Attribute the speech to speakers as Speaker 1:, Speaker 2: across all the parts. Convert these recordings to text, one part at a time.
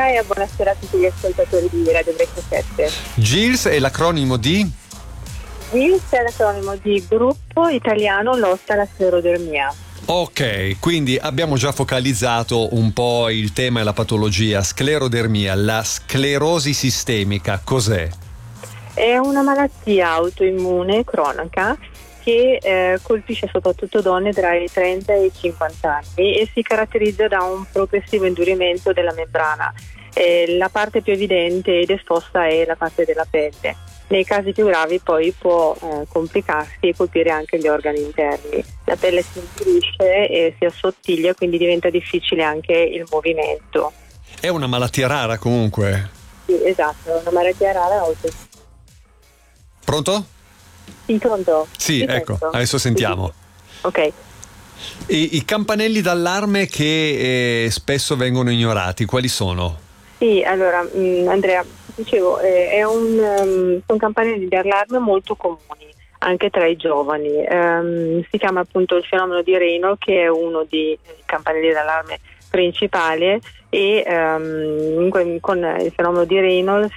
Speaker 1: Buonasera e buonasera a tutti gli ascoltatori di Radio Brescia 7.
Speaker 2: GILS è l'acronimo di?
Speaker 1: GILS è l'acronimo di Gruppo Italiano Lotta alla Sclerodermia.
Speaker 2: Ok, quindi abbiamo già focalizzato un po' il tema e la patologia. Sclerodermia, la sclerosi sistemica, cos'è?
Speaker 1: È una malattia autoimmune cronica che colpisce soprattutto donne tra i 30 e i 50 anni e si caratterizza da un progressivo indurimento della membrana. La parte più evidente ed esposta è la parte della pelle. Nei casi più gravi poi può complicarsi e colpire anche gli organi interni. La pelle si indurisce e si assottiglia, quindi diventa difficile anche il movimento.
Speaker 2: È una malattia rara comunque?
Speaker 1: Sì, esatto, è una malattia rara.
Speaker 2: Pronto?
Speaker 1: Sì, pronto?
Speaker 2: Sì, ecco, adesso sentiamo.
Speaker 1: Ok.
Speaker 2: I campanelli d'allarme che spesso vengono ignorati, quali sono?
Speaker 1: Sì, allora Andrea, dicevo, sono campanelli di allarme molto comuni anche tra i giovani. Si chiama appunto il fenomeno di Raynaud, che è uno dei campanelli d'allarme principale, e con il fenomeno di Raynaud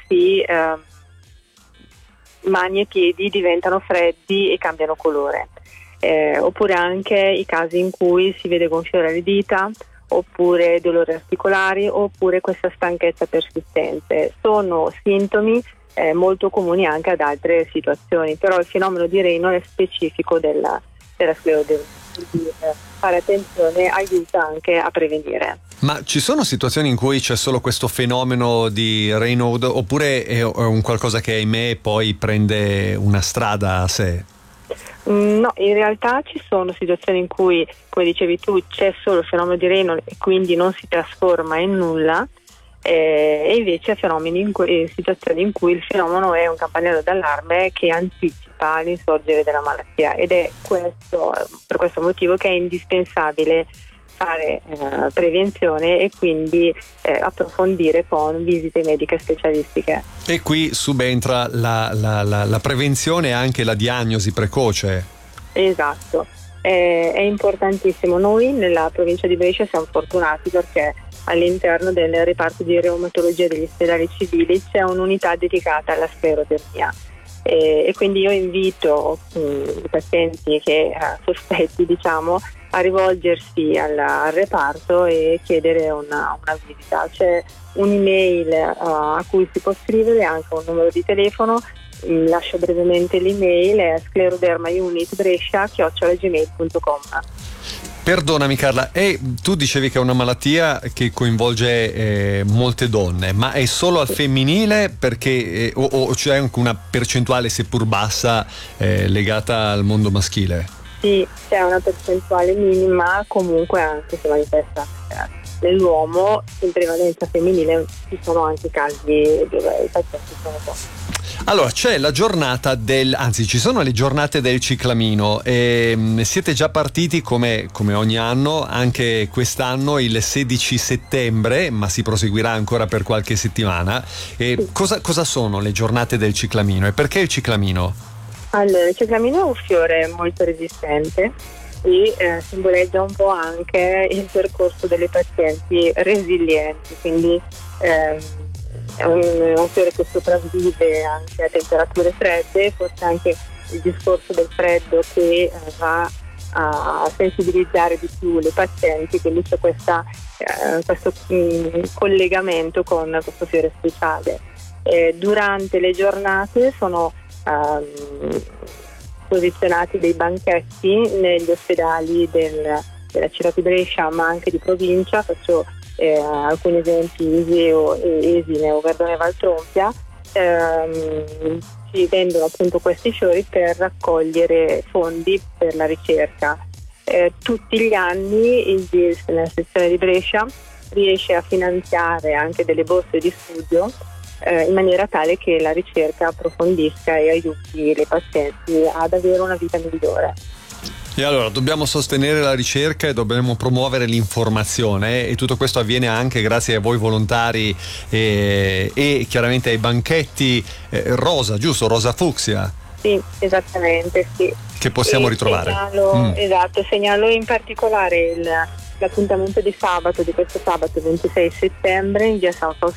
Speaker 1: mani e piedi diventano freddi e cambiano colore. Oppure anche i casi in cui si vede gonfiore le dita, oppure dolori articolari, oppure questa stanchezza persistente. Sono sintomi molto comuni anche ad altre situazioni, però il fenomeno di Raynaud è specifico della sclerodermia, quindi fare attenzione aiuta anche a prevenire.
Speaker 2: Ma ci sono situazioni in cui c'è solo questo fenomeno di Raynaud, oppure è un qualcosa che ahimè poi prende una strada a sé?
Speaker 1: No, in realtà ci sono situazioni in cui, come dicevi tu, c'è solo il fenomeno di Raynaud e quindi non si trasforma in nulla, e invece situazioni in cui il fenomeno è un campanello d'allarme che anticipa l'insorgere della malattia, ed è per questo motivo che è indispensabile fare prevenzione e quindi approfondire con visite mediche specialistiche.
Speaker 2: E qui subentra la prevenzione e anche la diagnosi precoce.
Speaker 1: Esatto, è importantissimo. Noi nella provincia di Brescia siamo fortunati perché all'interno del reparto di reumatologia degli ospedali civili c'è un'unità dedicata alla sclerodermia, e quindi io invito i pazienti che sospetti, diciamo, a rivolgersi al reparto e chiedere una visita. C'è un'email a cui si può scrivere, anche un numero di telefono. Lascio brevemente l'email, è sclerodermaunitbrescia@gmail.com.
Speaker 2: Perdonami Carla, tu dicevi che è una malattia che coinvolge molte donne, ma è solo al femminile perché o c'è anche una percentuale seppur bassa legata al mondo maschile? Sì,
Speaker 1: c'è una percentuale minima, comunque anche se manifesta nell'uomo, in prevalenza femminile ci sono anche casi dove i pazienti sono donne.
Speaker 2: Allora, c'è la giornata ci sono le giornate del ciclamino, e siete già partiti come ogni anno, anche quest'anno il 16 settembre, ma si proseguirà ancora per qualche settimana.
Speaker 1: Sì.
Speaker 2: Cosa sono le giornate del ciclamino e perché il ciclamino?
Speaker 1: Allora, il ciclamino è un fiore molto resistente e simboleggia un po' anche il percorso delle pazienti resilienti, quindi è un fiore che sopravvive anche a temperature fredde, forse anche il discorso del freddo che va a sensibilizzare di più le pazienti, quindi c'è questo collegamento con questo fiore speciale. Durante le giornate sono posizionati dei banchetti negli ospedali della città di Brescia, ma anche di provincia. Faccio alcuni esempi: Iseo, Esine o Verdone Valtrompia. Ci vendono appunto questi fiori per raccogliere fondi per la ricerca. Tutti gli anni il GILS, nella sezione di Brescia, riesce a finanziare anche delle borse di studio in maniera tale che la ricerca approfondisca e aiuti le pazienti ad avere una vita migliore.
Speaker 2: E allora dobbiamo sostenere la ricerca e dobbiamo promuovere l'informazione, e tutto questo avviene anche grazie a voi volontari e chiaramente ai banchetti rosa, giusto? Rosa fucsia.
Speaker 1: Sì, esattamente, sì.
Speaker 2: Che possiamo ritrovare.
Speaker 1: Segnalo in particolare l'appuntamento di questo sabato 26 settembre in via San